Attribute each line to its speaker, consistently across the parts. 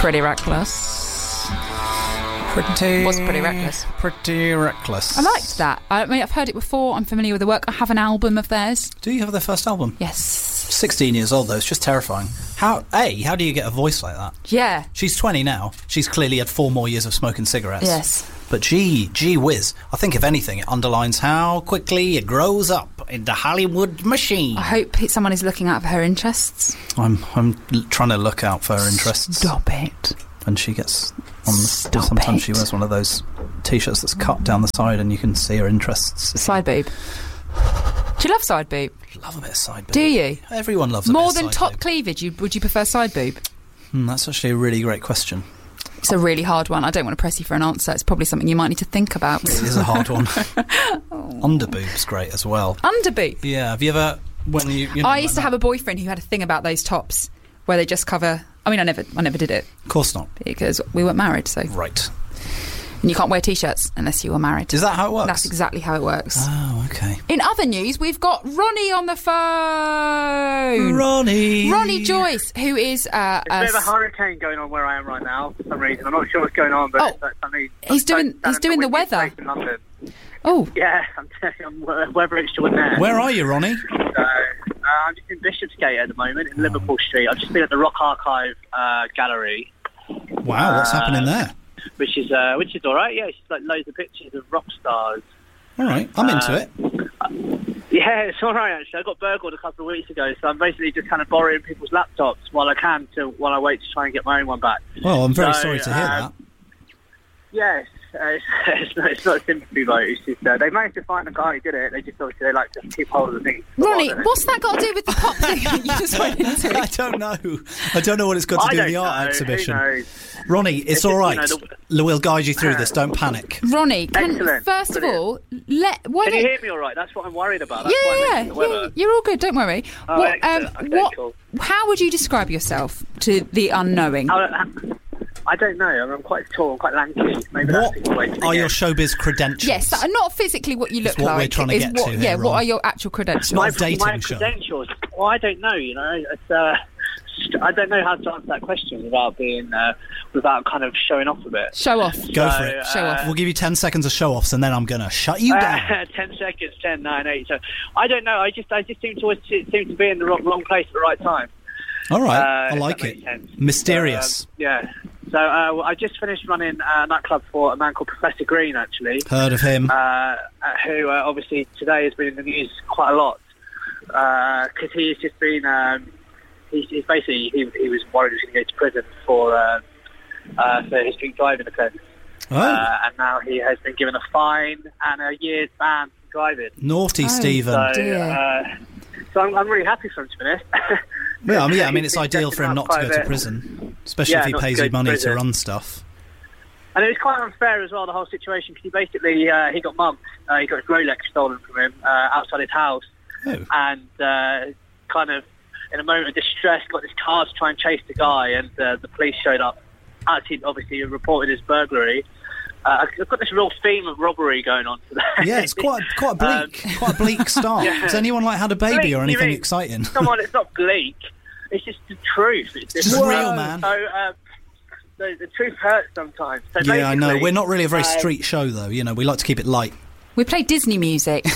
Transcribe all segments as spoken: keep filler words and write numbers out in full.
Speaker 1: Pretty reckless.
Speaker 2: Pretty...
Speaker 1: Was pretty reckless.
Speaker 2: Pretty reckless.
Speaker 1: I liked that. I mean, I've heard it before. I'm familiar with the work. I have an album of theirs.
Speaker 2: Do you have their first album?
Speaker 1: Yes.
Speaker 2: sixteen years old, though. It's just terrifying. How, A, how do you get a voice like that?
Speaker 1: Yeah.
Speaker 2: She's twenty now. She's clearly had four more years of smoking cigarettes.
Speaker 1: Yes.
Speaker 2: But gee, gee whiz. I think, if anything, it underlines how quickly it grows up in the Hollywood machine.
Speaker 1: I hope someone is looking out for her interests.
Speaker 2: I'm I'm l- trying to look out for her interests.
Speaker 1: Stop it.
Speaker 2: And she gets... on the,
Speaker 1: Stop
Speaker 2: sometimes
Speaker 1: it.
Speaker 2: she wears one of those T-shirts that's cut down the side and you can see her interests.
Speaker 1: Side boob. Do you love side boob?
Speaker 2: Love a bit of side boob.
Speaker 1: Do you?
Speaker 2: Everyone loves a
Speaker 1: More
Speaker 2: bit of
Speaker 1: than
Speaker 2: side
Speaker 1: top
Speaker 2: boob.
Speaker 1: cleavage, you, would you prefer side boob?
Speaker 2: Hmm, that's actually a really great question.
Speaker 1: It's a really hard one. I don't want to press you for an answer. It's probably something you might need to think about.
Speaker 2: It is a hard one. Underboob's great as well.
Speaker 1: Underboob.
Speaker 2: Yeah, have you ever... when you, you know,
Speaker 1: I used to
Speaker 2: like
Speaker 1: have a boyfriend who had a thing about those tops where they just cover... I mean, I never I never did it.
Speaker 2: Of course not.
Speaker 1: Because we weren't married, so...
Speaker 2: Right.
Speaker 1: And you can't wear T-shirts unless you were married.
Speaker 2: Is that how it works?
Speaker 1: That's exactly how it works.
Speaker 2: Oh, okay.
Speaker 1: In other news, we've got Ronnie on the phone.
Speaker 2: Ronnie.
Speaker 1: Ronnie Joyce, who is... Uh,
Speaker 3: There's a bit of a hurricane going on where I am right now for some reason. I'm not sure what's going on, but
Speaker 1: Oh.
Speaker 3: it's like something...
Speaker 1: He's doing-
Speaker 3: down
Speaker 1: he's
Speaker 3: in
Speaker 1: doing the
Speaker 3: windiest
Speaker 1: weather.
Speaker 3: place in London.
Speaker 1: Oh,
Speaker 3: Yeah, I'm telling you, I'm weather extraordinaire.
Speaker 2: Where are you, Ronnie?
Speaker 3: So, uh, I'm just in Bishopsgate at the moment, in Liverpool Street. I've just been at the Rock Archive uh, Gallery,
Speaker 2: Wow, what's
Speaker 3: Uh,
Speaker 2: happening there?
Speaker 3: which is uh, which is all right. Yeah, it's just like loads of pictures of rock stars.
Speaker 2: All right, I'm into
Speaker 3: uh,
Speaker 2: it.
Speaker 3: Yeah, it's all right, actually. I got burgled a couple of weeks ago, so I'm basically just kind of borrowing people's laptops while I can to while I wait to try and get my own one back.
Speaker 2: Well, I'm very
Speaker 3: so,
Speaker 2: sorry to hear
Speaker 3: uh,
Speaker 2: that.
Speaker 3: Yes, uh, it's, it's, not, it's not a sympathy vote. It's just uh, they managed to find the guy who did it. They just obviously they like to keep hold of the things.
Speaker 1: Ronnie, what's that got to do with the pop thing that you just went into?
Speaker 2: I don't know. I don't know what it's got to
Speaker 3: I
Speaker 2: do with
Speaker 3: don't
Speaker 2: the art
Speaker 3: know.
Speaker 2: exhibition.
Speaker 3: Who knows?
Speaker 2: Ronnie, it's,
Speaker 3: It's
Speaker 2: all
Speaker 3: just,
Speaker 2: right.
Speaker 3: you know, the-
Speaker 2: We'll guide you through this. Don't panic.
Speaker 1: Ronnie, can,
Speaker 3: Excellent.
Speaker 1: first
Speaker 3: Brilliant.
Speaker 1: of all, let... Why
Speaker 3: Can you
Speaker 1: don't-
Speaker 3: hear me all right? That's what I'm worried about. That's
Speaker 1: Yeah,
Speaker 3: why I
Speaker 1: yeah,
Speaker 3: mentioned the
Speaker 1: yeah,
Speaker 3: weather.
Speaker 1: you're all good. Don't worry.
Speaker 3: Oh,
Speaker 1: what, um,
Speaker 3: excellent. Okay,
Speaker 1: what?
Speaker 3: cool.
Speaker 1: How would you describe yourself to the unknowing?
Speaker 3: I, I don't know. I'm quite tall, I'm quite lanky. Maybe
Speaker 2: What
Speaker 3: that's the way to
Speaker 2: are
Speaker 3: begin.
Speaker 2: your showbiz credentials?
Speaker 1: Yes, that are not physically what you look
Speaker 2: It's what
Speaker 1: like.
Speaker 2: we're trying to
Speaker 1: is
Speaker 2: get
Speaker 1: what,
Speaker 2: to here,
Speaker 1: Yeah,
Speaker 2: Ron.
Speaker 1: what are your actual credentials?
Speaker 2: not
Speaker 3: my,
Speaker 2: a dating
Speaker 3: my
Speaker 2: show.
Speaker 3: credentials? Well, I don't know. You know, it's uh, I don't know how to answer that question without being uh, without kind of showing off a bit.
Speaker 1: Show off.
Speaker 2: Go
Speaker 3: So,
Speaker 2: for it.
Speaker 1: Show off.
Speaker 2: We'll give you ten seconds of show-offs and then I'm going to shut you down.
Speaker 3: Uh, ten seconds, ten, nine, eight. So I don't know. I just I just seem to always seem to be in the wrong, wrong place at the right time.
Speaker 2: All right.
Speaker 3: Uh,
Speaker 2: I
Speaker 3: if
Speaker 2: like
Speaker 3: that
Speaker 2: it.
Speaker 3: makes sense.
Speaker 2: Mysterious.
Speaker 3: So, um, yeah. So uh, well, I just finished running a nightclub for a man called Professor Green, actually,
Speaker 2: Heard of him.
Speaker 3: uh, who uh, obviously today has been in the news quite a lot because he has just been. Um, he's, he's basically he, he was worried he was going to go to prison for uh, uh, for his drink driving offence,
Speaker 2: oh,
Speaker 3: uh, and now he has been given a fine and a year's ban from driving.
Speaker 2: naughty
Speaker 1: Oh,
Speaker 2: Stephen.
Speaker 3: So,
Speaker 1: dear.
Speaker 3: uh, so I'm, I'm really happy for him, to be honest.
Speaker 2: yeah, I mean, yeah, I mean,
Speaker 3: He's
Speaker 2: it's
Speaker 3: been
Speaker 2: ideal for him
Speaker 3: checking
Speaker 2: not
Speaker 3: out
Speaker 2: to
Speaker 3: quite
Speaker 2: go
Speaker 3: a
Speaker 2: to
Speaker 3: bit.
Speaker 2: prison, especially
Speaker 3: Yeah,
Speaker 2: if he
Speaker 3: not to
Speaker 2: pays
Speaker 3: go
Speaker 2: you
Speaker 3: to
Speaker 2: money to
Speaker 3: prison.
Speaker 2: run stuff.
Speaker 3: And it was quite unfair as well, the whole situation, because he basically uh, he got mugged. Uh, he got his Rolex stolen from him uh, outside his house,
Speaker 2: Oh.
Speaker 3: and uh, kind of in a moment of distress, got this car to try and chase the guy, and uh, the police showed up. Actually, obviously, reported his burglary. Uh, I've got this real theme of robbery going on today.
Speaker 2: Yeah, it's quite quite a bleak, quite a bleak start.
Speaker 3: yeah.
Speaker 2: Has anyone like had a baby
Speaker 3: Bleak,
Speaker 2: or
Speaker 3: you
Speaker 2: anything
Speaker 3: mean?
Speaker 2: exciting?
Speaker 3: Come on, it's not bleak. It's just the truth. It's
Speaker 2: It's just real, man.
Speaker 3: So, uh, the, the truth hurts sometimes. So
Speaker 2: Yeah, I know.
Speaker 3: basically,
Speaker 2: We're not really a very
Speaker 3: uh,
Speaker 2: street show, though. You know, we like to keep it light.
Speaker 1: We play Disney music.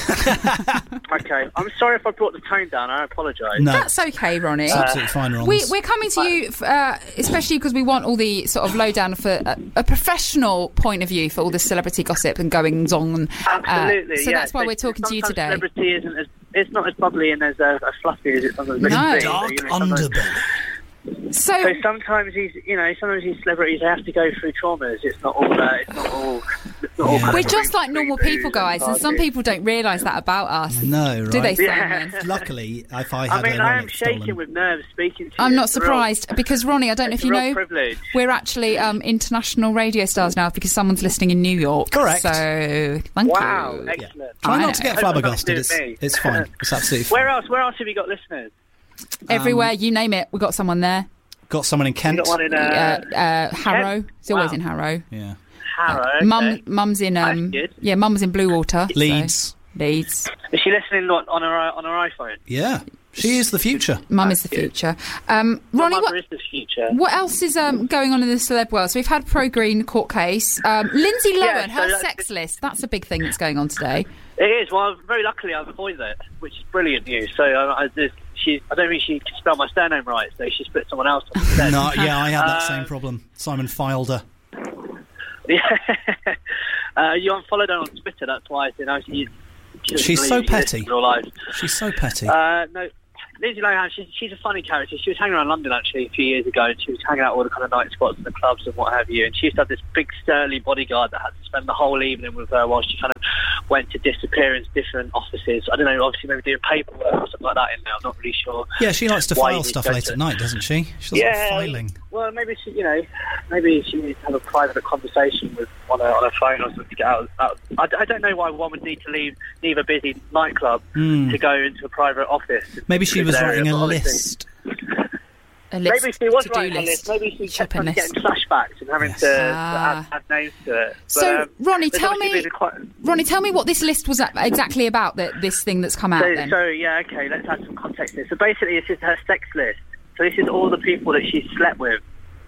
Speaker 3: Okay, I'm sorry if I brought the tone down. I apologise.
Speaker 2: No,
Speaker 1: That's okay, Ronnie.
Speaker 2: it's absolutely fine, Ron.
Speaker 1: We, we're coming to you, f- uh, especially because we want all the sort of lowdown for a, a professional point of view for all the celebrity gossip and goings on. Uh,
Speaker 3: Absolutely.
Speaker 1: so
Speaker 3: yeah.
Speaker 1: that's why we're talking to you
Speaker 3: sometimes
Speaker 1: today.
Speaker 3: Celebrity isn't as it's not as bubbly and as uh, as fluffy as it sometimes
Speaker 1: No.
Speaker 3: can be.
Speaker 2: Dark
Speaker 3: You know, sometimes-
Speaker 2: underbelly.
Speaker 1: So,
Speaker 3: So sometimes these, you know, sometimes these celebrities they have to go through traumas. It's not all. Uh, it's not all. It's not all
Speaker 2: Yeah.
Speaker 3: kind
Speaker 1: we're
Speaker 3: of
Speaker 1: just like
Speaker 3: free
Speaker 1: normal
Speaker 3: booze
Speaker 1: people, guys, and some
Speaker 3: parties.
Speaker 1: people don't realise that about us.
Speaker 2: No, right?
Speaker 1: Do they,
Speaker 3: Yeah.
Speaker 1: Simon?
Speaker 2: Luckily, if I
Speaker 3: I
Speaker 2: had
Speaker 3: mean,
Speaker 2: a
Speaker 3: I am
Speaker 2: Rolex
Speaker 3: shaking
Speaker 2: stolen,
Speaker 3: with nerves speaking to
Speaker 1: I'm
Speaker 3: you.
Speaker 1: not
Speaker 3: It's a real-
Speaker 1: surprised because, Ronnie, I don't know
Speaker 3: it's
Speaker 1: if you
Speaker 3: a real
Speaker 1: know,
Speaker 3: privilege.
Speaker 1: we're actually um, international radio stars now because someone's listening in New York.
Speaker 2: Correct.
Speaker 1: So, thank
Speaker 3: Wow,
Speaker 1: you.
Speaker 3: excellent.
Speaker 2: try
Speaker 1: I
Speaker 2: not
Speaker 1: know.
Speaker 2: to get
Speaker 3: Hope nothing
Speaker 2: flabbergasted.
Speaker 3: to
Speaker 2: It's,
Speaker 3: do with me.
Speaker 2: it's fine. It's absolutely fine.
Speaker 3: Where else? Where else have you got listeners?
Speaker 1: Everywhere, you name it, we've got someone there.
Speaker 2: Got someone in
Speaker 3: You
Speaker 2: Kent.
Speaker 3: got one in
Speaker 1: Uh,
Speaker 3: uh,
Speaker 1: uh, Harrow. It's always
Speaker 3: Wow.
Speaker 1: in Harrow.
Speaker 2: Yeah.
Speaker 3: Harrow. okay.
Speaker 1: Mum, mum's in um,
Speaker 3: That's good.
Speaker 1: yeah, mum's in Bluewater. so-
Speaker 2: Leeds.
Speaker 1: Leeds.
Speaker 3: Is she listening on on her on her iPhone?
Speaker 2: Yeah. She is the future.
Speaker 1: Mum is the future. Um, Ronnie,
Speaker 3: My
Speaker 1: what,
Speaker 3: mother is the future.
Speaker 1: what else is um, going on in the celeb world? So we've had Pro Green court case. Um, Lindsay Lohan,
Speaker 3: Yeah, so
Speaker 1: her
Speaker 3: that's-
Speaker 1: sex list. That's a big thing that's going on today.
Speaker 3: It is. Well, very luckily I've avoided it, which is brilliant news. So uh, I, just, she, I don't think she can spell my surname right, so she's put someone else on instead.
Speaker 2: No, yeah, I had that
Speaker 3: Uh,
Speaker 2: same problem. Simon Filder.
Speaker 3: Yeah. uh, you unfollowed her on Twitter, that's why. You know, she, she doesn't
Speaker 2: She's
Speaker 3: believe
Speaker 2: so
Speaker 3: she lives
Speaker 2: petty.
Speaker 3: in real life.
Speaker 2: She's so petty.
Speaker 3: Uh, no, Lindsay Lohan, she's, she's a funny character. She was hanging around London, actually, a few years ago, and she was hanging out all the kind of night spots and the clubs and what have you, and she used to have this big, surly bodyguard that had to spend the whole evening with her while she kind of went to disappearance different offices. I don't know, obviously maybe doing paperwork or something like that in there, I'm not really sure.
Speaker 2: yeah, she likes to
Speaker 3: why
Speaker 2: file
Speaker 3: you
Speaker 2: stuff
Speaker 3: go
Speaker 2: late
Speaker 3: to-
Speaker 2: at night, doesn't she? She does
Speaker 3: Yeah,
Speaker 2: filing.
Speaker 3: well, maybe she, you know, maybe she needs to have a private conversation with on a on a phone or something to get out. out. I, I don't know why one would need to leave leave a busy nightclub to go into a private office.
Speaker 2: Hmm. Maybe she
Speaker 3: in
Speaker 2: was
Speaker 3: an area,
Speaker 2: writing a
Speaker 3: but obviously-
Speaker 2: list.
Speaker 1: A list,
Speaker 3: Maybe she was
Speaker 1: to-do
Speaker 3: writing a
Speaker 1: list.
Speaker 3: list. Maybe she kept
Speaker 1: Shopping
Speaker 3: on
Speaker 1: list.
Speaker 3: getting flashbacks and having
Speaker 2: Yes.
Speaker 3: to,
Speaker 1: Ah.
Speaker 3: to add, add names to it. But,
Speaker 1: So,
Speaker 3: um,
Speaker 1: Ronnie,
Speaker 3: there's
Speaker 1: tell
Speaker 3: obviously
Speaker 1: me-
Speaker 3: been quite-
Speaker 1: Ronnie, tell me what this list was a- exactly about, that this thing that's come out
Speaker 3: So,
Speaker 1: then.
Speaker 3: so yeah, okay, let's add some context here. So basically, this is her sex list. So this is all the people that she's slept with.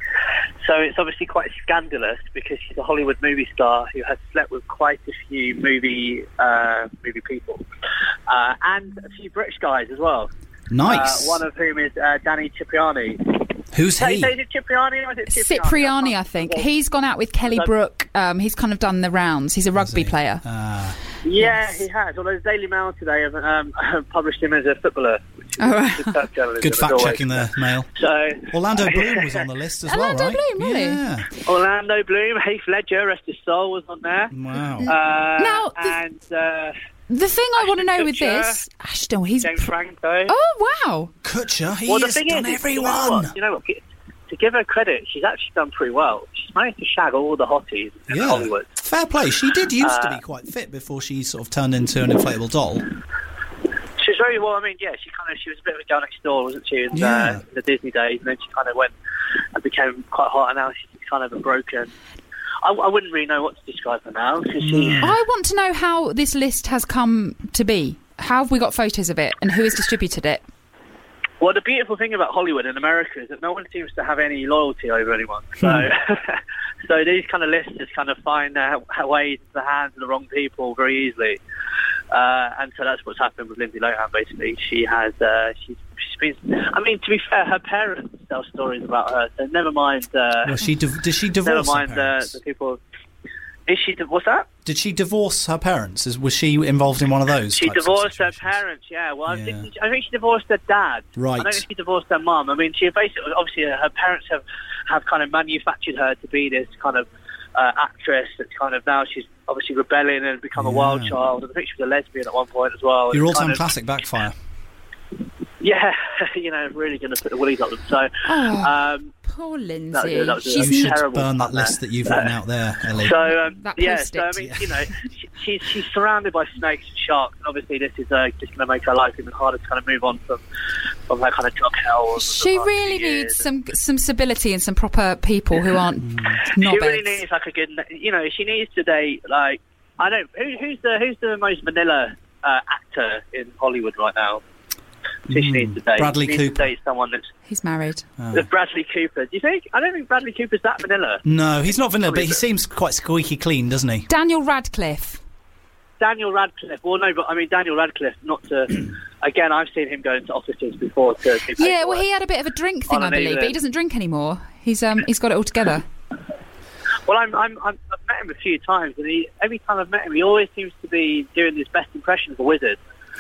Speaker 3: So it's obviously quite scandalous because she's a Hollywood movie star who has slept with quite a few movie uh, movie people uh, and a few British guys as well.
Speaker 2: Nice.
Speaker 3: Uh, one of whom is uh, Danny Cipriani.
Speaker 2: Who's
Speaker 3: So,
Speaker 2: he?
Speaker 3: so is it Cipriani or is it Cipriani?
Speaker 1: Cipriani, I think.
Speaker 3: Yeah.
Speaker 1: He's gone out with Kelly
Speaker 3: So-
Speaker 1: Brook. Um, he's kind of done the rounds. He's a rugby player.
Speaker 2: Ah.
Speaker 3: Yeah, he has. Although the Daily Mail today have um, published him as a footballer, which is
Speaker 1: Oh, right.
Speaker 3: good fact journalism,
Speaker 2: Good
Speaker 3: as
Speaker 2: fact
Speaker 3: always.
Speaker 2: checking the mail.
Speaker 3: So
Speaker 2: Orlando Bloom was on the list as
Speaker 1: Orlando
Speaker 2: well, right?
Speaker 1: Bloom, really?
Speaker 2: Yeah.
Speaker 3: Orlando Bloom, Heath Ledger, rest his soul, was on there.
Speaker 2: Wow.
Speaker 3: Uh,
Speaker 1: Now, the-
Speaker 3: and uh,
Speaker 1: The thing I want to know with
Speaker 3: Kutcher,
Speaker 1: this... Ashton, he's...
Speaker 3: James
Speaker 1: pr-
Speaker 3: Franco.
Speaker 1: Oh, wow.
Speaker 2: Kutcher, he
Speaker 3: well, the
Speaker 2: has
Speaker 3: thing
Speaker 2: done
Speaker 3: is,
Speaker 2: everyone.
Speaker 3: You know, what? you know what? To give her credit, she's actually done pretty well. She's managed to shag all the hotties in
Speaker 2: Yeah.
Speaker 3: Hollywood.
Speaker 2: Fair play. She did used to
Speaker 3: Uh,
Speaker 2: be quite fit before she sort of turned into an inflatable doll.
Speaker 3: She was very well. I mean, yeah, she kind of she was a bit of a girl next door, wasn't she? In,
Speaker 2: Yeah.
Speaker 3: uh, in the Disney days, and then she kind of went and became quite hot, and now she's kind of a broken. I, I wouldn't really know what to describe her now because she.
Speaker 1: I want to know how this list has come to be. How have we got photos of it, and who has distributed it?
Speaker 3: Well, the beautiful thing about Hollywood in America is that no one seems to have any loyalty over anyone. So, so these kind of lists just kind of find their way into the hands of the wrong people very easily. Uh, and so that's what's happened with Lindsay Lohan. Basically, she has uh, she's, she's been. I mean, to be fair, her parents tell stories about her. So never mind. Uh,
Speaker 2: Well, she div- did she
Speaker 3: never
Speaker 2: divorce her
Speaker 3: mind uh,
Speaker 2: parents?
Speaker 3: the people. Is she? What's that?
Speaker 2: Did she divorce her parents? Is, was she involved in one of those?
Speaker 3: She
Speaker 2: types of
Speaker 3: divorced her
Speaker 2: situations?
Speaker 3: parents, yeah. Well, I,
Speaker 2: Yeah.
Speaker 3: think, I think she divorced her dad.
Speaker 2: Right.
Speaker 3: I don't think she divorced her mum. I mean, she basically, obviously, her parents have, have kind of manufactured her to be this kind of uh, actress that's kind of now she's obviously rebelling and become a wild
Speaker 2: Yeah.
Speaker 3: child. I think she was a lesbian at one point as well.
Speaker 2: Your
Speaker 3: It's
Speaker 2: all-time
Speaker 3: kind of-
Speaker 2: classic backfire.
Speaker 3: Yeah, you know, really going to put the willies up them. So,
Speaker 1: Oh,
Speaker 3: um,
Speaker 1: poor
Speaker 3: that
Speaker 1: Lindsay.
Speaker 3: was, that was,
Speaker 1: She's
Speaker 3: that was
Speaker 2: You should
Speaker 3: terrible
Speaker 2: burn that
Speaker 3: fun there.
Speaker 2: list that you've written out there, Ellie.
Speaker 3: So um,
Speaker 1: That
Speaker 3: yeah,
Speaker 1: post-it.
Speaker 3: so I mean, you know, she, she's she's surrounded by snakes and sharks, and obviously this is uh, just going to make her life even harder to kind of move on from from that kind of drug hell. of the
Speaker 1: She
Speaker 3: past
Speaker 1: really
Speaker 3: few
Speaker 1: needs
Speaker 3: years.
Speaker 1: some some stability and some proper people who aren't
Speaker 3: She
Speaker 1: knobheads.
Speaker 3: really needs like a good, you know, she needs to date like I don't who, who's the who's the most vanilla uh, actor in Hollywood right now. So she needs to date.
Speaker 2: Bradley
Speaker 3: she needs
Speaker 2: Cooper.
Speaker 3: to date someone that's
Speaker 1: He's married.
Speaker 3: uh, Bradley Cooper. Do you think? I don't think Bradley Cooper's that vanilla.
Speaker 2: No, he's not vanilla, but
Speaker 3: Probably
Speaker 2: he
Speaker 3: a bit.
Speaker 2: seems quite squeaky clean, doesn't he?
Speaker 1: Daniel Radcliffe.
Speaker 3: Daniel Radcliffe. Well, no, but I mean Daniel Radcliffe. Not to. Again, I've seen him go into offices before to. do
Speaker 1: Yeah, well,
Speaker 3: paperwork.
Speaker 1: he had a bit of a drink thing,
Speaker 3: On
Speaker 1: I
Speaker 3: an
Speaker 1: believe, but he
Speaker 3: evening.
Speaker 1: doesn't drink anymore. He's um he's got it all together.
Speaker 3: Well, I'm, I'm, I'm, I've met him a few times, and he, every time I've met him, he always seems to be doing his best impression of a wizard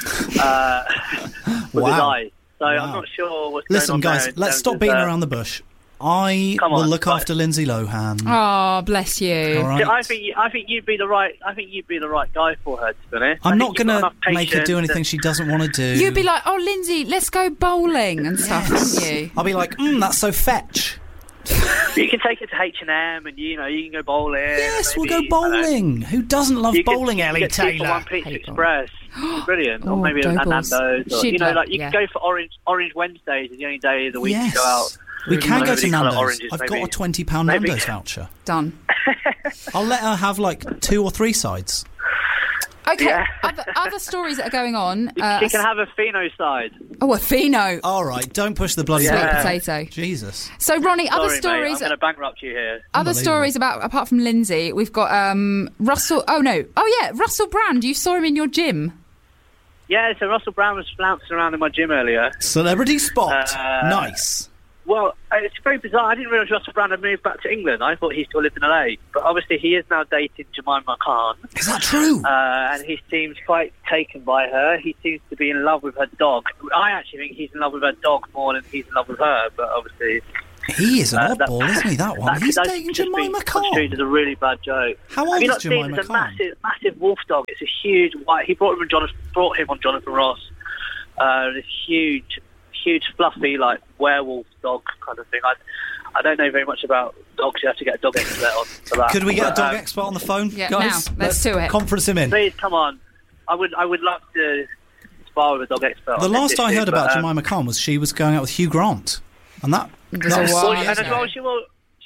Speaker 3: uh, with his
Speaker 2: Wow.
Speaker 3: eyes. So I'm
Speaker 2: Wow.
Speaker 3: not sure what's
Speaker 2: Listen,
Speaker 3: going on
Speaker 2: guys,
Speaker 3: there in
Speaker 2: let's
Speaker 3: terms
Speaker 2: stop
Speaker 3: of,
Speaker 2: beating
Speaker 3: uh,
Speaker 2: around the bush. I
Speaker 3: Come
Speaker 2: will
Speaker 3: on,
Speaker 2: look
Speaker 3: right.
Speaker 2: after Lindsay Lohan.
Speaker 1: Oh, bless you.
Speaker 2: All right.
Speaker 3: I think I think you'd be the right. I think you'd be the right guy for her. To be honest,
Speaker 2: I'm
Speaker 3: I
Speaker 2: not
Speaker 3: think you've
Speaker 2: going
Speaker 3: got
Speaker 2: to
Speaker 3: enough
Speaker 2: make her do
Speaker 3: patience
Speaker 2: anything
Speaker 3: and-
Speaker 2: she doesn't want to do.
Speaker 1: You'd be like, oh, Lindsay, let's go bowling and stuff, wouldn't you?
Speaker 2: I'll be like, mm, that's so fetch.
Speaker 3: You can take her to H and M, and you know you can go bowling.
Speaker 2: Yes, we'll
Speaker 3: maybe,
Speaker 2: go
Speaker 3: I don't know,
Speaker 2: bowling. Who doesn't love
Speaker 3: you could-
Speaker 2: bowling,
Speaker 3: you
Speaker 2: Ellie
Speaker 3: could get two for
Speaker 2: Taylor?
Speaker 3: One Pizza
Speaker 1: Hate
Speaker 3: Express. Brilliant.
Speaker 1: Oh,
Speaker 3: Or maybe a
Speaker 1: dough balls.
Speaker 3: Nando's. Or,
Speaker 1: She'd
Speaker 3: you know,
Speaker 1: love-
Speaker 3: like you
Speaker 1: yeah.
Speaker 3: can go for Orange Orange Wednesdays is the only day of the week
Speaker 2: Yes.
Speaker 3: to go out.
Speaker 2: We can
Speaker 3: Maybe
Speaker 2: go to
Speaker 3: colour
Speaker 2: Nando's.
Speaker 3: oranges,
Speaker 2: I've
Speaker 3: maybe.
Speaker 2: got a twenty pound
Speaker 3: Maybe.
Speaker 2: Nando's voucher.
Speaker 1: Done.
Speaker 2: I'll let her have like two or three sides.
Speaker 1: Okay,
Speaker 3: Yeah.
Speaker 1: other, other stories that are going on. Uh,
Speaker 3: She can have a pheno side.
Speaker 1: oh, a pheno.
Speaker 2: All right, don't push the bloody
Speaker 1: Sweet
Speaker 3: Yeah.
Speaker 2: button.
Speaker 1: potato.
Speaker 2: Jesus.
Speaker 1: So, Ronnie, other
Speaker 3: Sorry, mate, I'm
Speaker 1: stories.
Speaker 3: going to bankrupt you here.
Speaker 1: Other
Speaker 2: Unbelievable.
Speaker 1: stories about, apart from Lindsay, we've got um, Russell. Oh no! Oh yeah, Russell Brand. You saw him in your gym.
Speaker 3: Yeah, so Russell Brand was flouncing around in my gym earlier.
Speaker 2: Celebrity spot.
Speaker 3: Uh,
Speaker 2: Nice.
Speaker 3: Well, uh, it's very bizarre. I didn't realise Russell Brand had moved back to England. I thought he still lived in L A. But obviously he is now dating Jemima Khan.
Speaker 2: Is that true?
Speaker 3: Uh, and he seems quite taken by her. He seems to be in love with her dog. I actually think he's in love with her dog more than he's in love with her. But obviously...
Speaker 2: He is an
Speaker 3: uh, that-
Speaker 2: oddball, isn't he, that one?
Speaker 3: that-
Speaker 2: He's
Speaker 3: that's
Speaker 2: dating
Speaker 3: just been
Speaker 2: Jemima
Speaker 3: construed
Speaker 2: Khan.
Speaker 3: as a really bad joke.
Speaker 2: How old
Speaker 3: Have you
Speaker 2: is
Speaker 3: not seen
Speaker 2: Jemima
Speaker 3: It's a
Speaker 2: Khan?
Speaker 3: massive, massive wolf dog. It's a huge white... He brought him on Jonathan, brought him on Jonathan Ross. Uh, this huge... huge fluffy like werewolf dog kind of thing. I, I don't know very much about dogs. You have to get a dog expert on for that.
Speaker 2: Could we get
Speaker 3: But,
Speaker 2: a dog
Speaker 3: um,
Speaker 2: expert on the phone,
Speaker 1: Yeah,
Speaker 2: guys?
Speaker 1: now, let's do it.
Speaker 2: Conference him in.
Speaker 3: Please come on. I would I would love to spar with a dog expert.
Speaker 2: The
Speaker 3: on this
Speaker 2: last I
Speaker 3: issue,
Speaker 2: heard
Speaker 3: but,
Speaker 2: about
Speaker 3: um,
Speaker 2: Jemima Khan was she was going out with Hugh Grant, and that.
Speaker 1: It was
Speaker 2: that
Speaker 1: a
Speaker 2: was-
Speaker 1: while
Speaker 3: Well, and as
Speaker 1: ago.
Speaker 3: well, she will.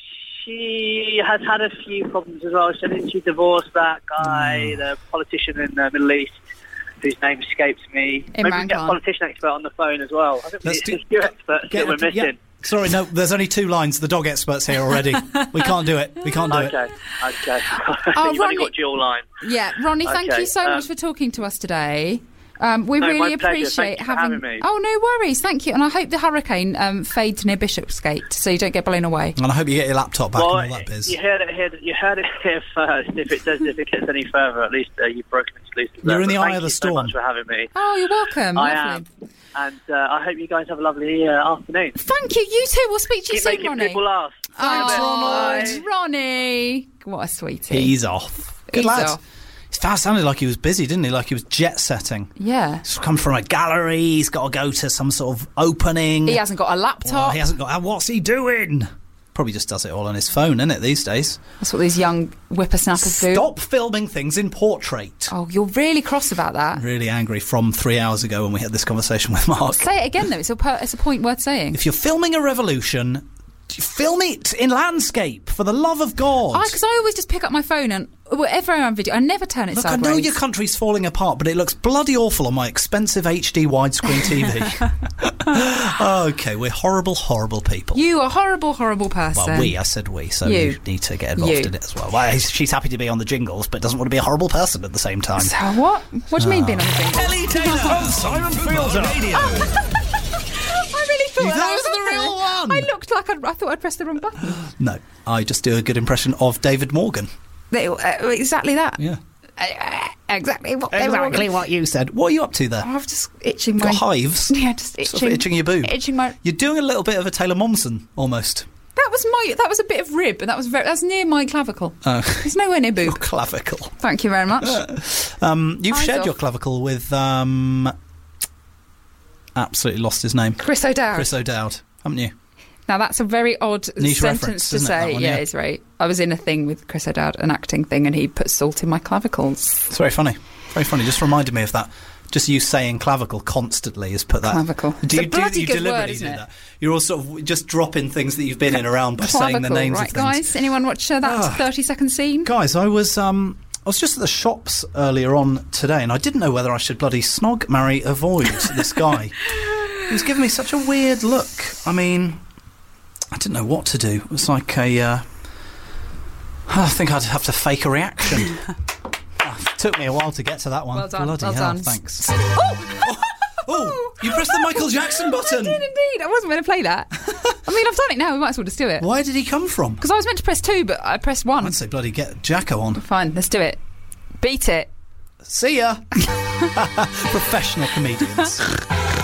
Speaker 3: She has had a few problems as well. She didn't she divorced that guy,
Speaker 2: Hmm.
Speaker 3: the politician in the Middle East, whose name escapes me. Maybe we can get a
Speaker 1: Khan.
Speaker 3: politician expert on the phone as well. I think
Speaker 2: Let's
Speaker 3: it's
Speaker 2: do-
Speaker 3: a few experts
Speaker 2: Get
Speaker 3: that we're
Speaker 2: a- yeah.
Speaker 3: missing.
Speaker 2: Sorry, no. There's only two lines. The dog expert's here already. We can't do it. We can't do it.
Speaker 3: Okay, okay.
Speaker 1: Oh,
Speaker 3: You've
Speaker 1: Ronnie-
Speaker 3: only got dual line.
Speaker 1: Yeah, Ronnie, thank
Speaker 3: Okay,
Speaker 1: you so
Speaker 3: um,
Speaker 1: much for talking to us today. Um, we
Speaker 3: No, my
Speaker 1: really
Speaker 3: pleasure.
Speaker 1: appreciate
Speaker 3: Thank you for
Speaker 1: having.
Speaker 3: having me.
Speaker 1: Oh, no worries. Thank you. And I hope the hurricane um, fades near Bishopsgate so you don't get blown away.
Speaker 2: And I hope you get your laptop back
Speaker 3: Well,
Speaker 2: and all that biz.
Speaker 3: you heard it here. You heard it here first. If it does, if it gets any further, at least uh, you've broken exclusive.
Speaker 2: You're in the
Speaker 3: But
Speaker 2: eye
Speaker 3: thank
Speaker 2: of the
Speaker 3: you
Speaker 2: storm.
Speaker 3: So much for having me.
Speaker 1: Oh, you're welcome.
Speaker 3: I
Speaker 1: Lovely.
Speaker 3: am, and uh, I hope you guys have a lovely uh, afternoon.
Speaker 1: Thank you. You too. We'll speak to you
Speaker 3: Keep
Speaker 1: soon,
Speaker 3: making
Speaker 1: Ronnie.
Speaker 3: people laugh.
Speaker 1: Oh,
Speaker 3: Bye.
Speaker 1: Ronnie. What a sweetie.
Speaker 2: He's off. Good
Speaker 1: He's
Speaker 2: lad.
Speaker 1: off.
Speaker 2: It sounded like he was busy, didn't he? Like he was jet setting.
Speaker 1: Yeah.
Speaker 2: He's come from a gallery. He's got to go to some sort of opening.
Speaker 1: He hasn't got a
Speaker 2: Well,
Speaker 1: laptop.
Speaker 2: he hasn't got. uh, What's he doing? Probably just does it all on his phone, isn't it, these days?
Speaker 1: That's what these young whippersnappers do.
Speaker 2: Stop filming things in portrait.
Speaker 1: Oh, you're really cross about that.
Speaker 2: Really angry from three hours ago when we had this conversation with Mark.
Speaker 1: Say it again, though. It's a, per- it's a point worth saying.
Speaker 2: If you're filming a revolution, film it in landscape, for the love of God.
Speaker 1: Because I always just pick up my phone and whatever I'm on video, I never turn it
Speaker 2: Look, I
Speaker 1: sideways.
Speaker 2: know your country's falling apart, but it looks bloody awful on my expensive H D widescreen T V. Okay, we're horrible, horrible people.
Speaker 1: You are a horrible, horrible person.
Speaker 2: Well, we, I said we, so
Speaker 1: You.
Speaker 2: you need to get involved
Speaker 1: You.
Speaker 2: in it as well. Well, he's- she's happy to be on the jingles, but doesn't want to be a horrible person at the same time.
Speaker 1: So what? What do you mean being on the jingle?
Speaker 4: Ellie Taylor and Simon Fielder Radio.
Speaker 1: I really thought
Speaker 2: You
Speaker 1: that
Speaker 2: thought
Speaker 1: was
Speaker 2: it was the real one?
Speaker 1: I looked like I'd, I thought I'd pressed the wrong button.
Speaker 2: No, I just do a good impression of David Morgan.
Speaker 1: They- uh, exactly that.
Speaker 2: Yeah.
Speaker 1: Uh, exactly what they
Speaker 2: Exactly
Speaker 1: were.
Speaker 2: what you said. What are you up to there?
Speaker 1: I was just itching my...
Speaker 2: Got hives?
Speaker 1: Yeah, just itching.
Speaker 2: Sort of itching your boob?
Speaker 1: Itching my...
Speaker 2: You're doing a little bit of a Taylor Momsen, almost.
Speaker 1: That was my... That was a bit of rib, and that was very... That's near my clavicle.
Speaker 2: Oh.
Speaker 1: It's nowhere near
Speaker 2: Your
Speaker 1: boob.
Speaker 2: clavicle.
Speaker 1: Thank you very much.
Speaker 2: Um, you've
Speaker 1: Eyes
Speaker 2: shared
Speaker 1: off.
Speaker 2: your clavicle with... Um, absolutely lost his name.
Speaker 1: Chris O'Dowd.
Speaker 2: Chris O'Dowd, haven't you?
Speaker 1: Now, that's a very odd
Speaker 2: Niche
Speaker 1: sentence
Speaker 2: reference,
Speaker 1: to
Speaker 2: isn't it, that
Speaker 1: say.
Speaker 2: one,
Speaker 1: yeah,
Speaker 2: yeah.
Speaker 1: it's right. I was in a thing with Chris O'Dowd, an acting thing, and he put salt in my clavicles.
Speaker 2: It's very funny. Very funny. Just reminded me of that. Just you saying clavicle constantly has put that.
Speaker 1: Clavicle.
Speaker 2: Do
Speaker 1: It's
Speaker 2: you,
Speaker 1: a
Speaker 2: do,
Speaker 1: bloody
Speaker 2: you
Speaker 1: good
Speaker 2: deliberately
Speaker 1: word, isn't
Speaker 2: do
Speaker 1: it?
Speaker 2: that? You're all sort of just dropping things that you've been in around by saying the
Speaker 1: Clavicle,
Speaker 2: names
Speaker 1: right,
Speaker 2: of things.
Speaker 1: guys? Anyone watch uh, that
Speaker 2: Ah.
Speaker 1: thirty-second scene?
Speaker 2: Guys, I was um, I was just at the shops earlier on today, and I didn't know whether I should bloody snog, marry, avoid this guy. He was giving me such a weird look. I mean, I didn't know what to do. It was like a. Uh, I think I'd have to fake a reaction. It took me a while to get to that one.
Speaker 1: Well done,
Speaker 2: Bloody
Speaker 1: well
Speaker 2: hell,
Speaker 1: done.
Speaker 2: thanks.
Speaker 1: Oh!
Speaker 2: Oh, you pressed the Michael Jackson
Speaker 1: I
Speaker 2: button.
Speaker 1: did indeed. I wasn't going to play that. I mean, I've done it now. We might as well just do it.
Speaker 2: Where did he come from?
Speaker 1: Because I was meant to press two, but I pressed one.
Speaker 2: I'd say bloody get Jacko on.
Speaker 1: Fine, let's do it. Beat it.
Speaker 2: See ya. Professional comedians.